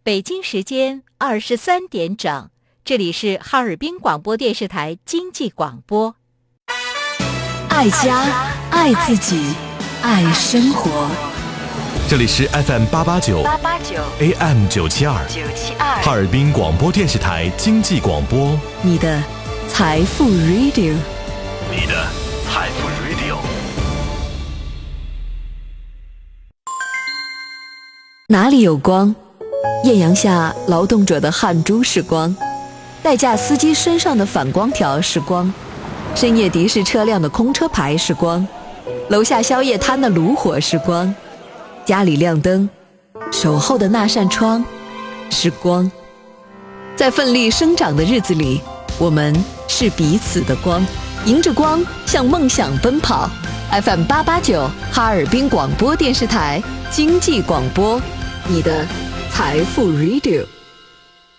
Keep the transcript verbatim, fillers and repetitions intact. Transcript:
北京时间二十三点整，这里是哈尔滨广播电视台经济广播。 爱家，爱自己，爱生活。 这里是 F M 八八九 A M 九七二哈尔滨广播电视台经济广播， 你的财富 Radio， 你的财富 Radio。 哪里有光？艳阳下劳动者的汗珠是光，代驾司机身上的反光条是光，深夜的士车辆的空车牌是光，楼下宵夜摊的炉火是光，家里亮灯，守候的那扇窗是光。在奋力生长的日子里，我们是彼此的光，迎着光向梦想奔跑。 F M 八八九哈尔滨广播电视台经济广播，你的财富 Radio。